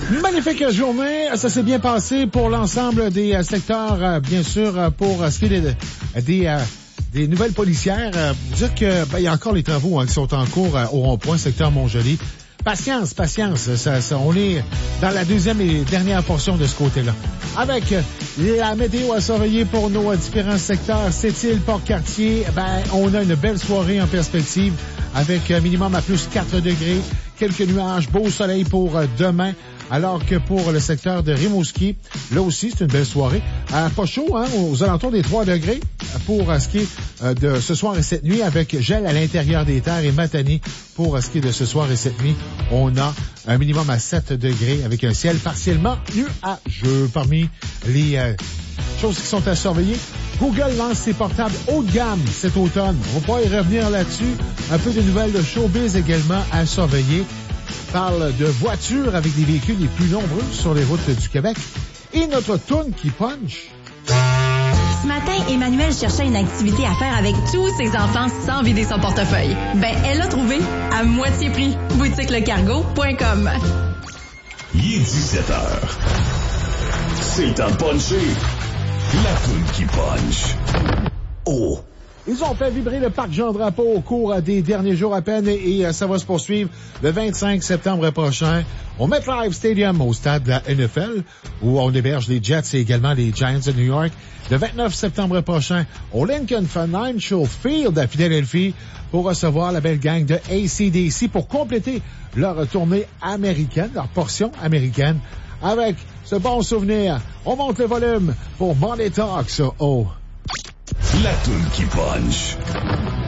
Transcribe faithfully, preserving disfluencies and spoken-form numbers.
Une magnifique journée. Ça s'est bien passé pour l'ensemble des euh, secteurs, euh, bien sûr, euh, pour euh, ce qui est des, des, euh, des nouvelles policières. Euh, vous dire que ben, il y a encore les travaux hein, qui sont en cours euh, au rond-point, secteur Montjoli. Patience, patience. Ça, ça, on est dans la deuxième et dernière portion de ce côté-là. Avec la météo à surveiller pour nos différents secteurs, Sept-Îles, Port-Cartier, ben, on a une belle soirée en perspective avec un minimum à plus quatre degrés, quelques nuages, beau soleil pour demain. Alors que pour le secteur de Rimouski, là aussi, c'est une belle soirée. Euh, pas chaud, hein, aux alentours des trois degrés pour euh, ce qui est euh, de ce soir et cette nuit, avec gel à l'intérieur des terres et Matane pour euh, ce qui est de ce soir et cette nuit. On a un minimum à sept degrés avec un ciel partiellement nuageux. Parmi les euh, choses qui sont à surveiller, Google lance ses portables haut de gamme cet automne. On va pas y revenir là-dessus. Un peu de nouvelles de showbiz également à surveiller. Parle de voitures avec des véhicules les plus nombreux sur les routes du Québec. Et notre toune qui punch. Ce matin, Emmanuel cherchait une activité à faire avec tous ses enfants sans vider son portefeuille. Ben, elle a trouvé à moitié prix. boutique le cargo point com. Il est dix-sept heures. C'est temps de puncher. La toune qui punch. Oh! Ils ont fait vibrer le parc Jean-Drapeau au cours des derniers jours à peine et, et ça va se poursuivre le vingt-cinq septembre prochain au MetLife Stadium au stade de la N F L où on héberge les Jets et également les Giants de New York. Le vingt-neuf septembre prochain au Lincoln Financial Field à Philadelphie pour recevoir la belle gang de A C D C pour compléter leur tournée américaine, leur portion américaine. Avec ce bon souvenir, on monte le volume pour Money Talks au... La toune qui punch.